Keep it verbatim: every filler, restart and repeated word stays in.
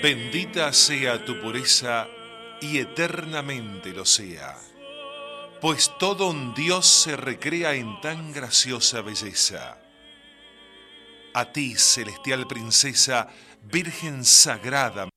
Bendita sea tu pureza y eternamente lo sea, pues todo un Dios se recrea en tan graciosa belleza. A ti, celestial princesa, Virgen sagrada,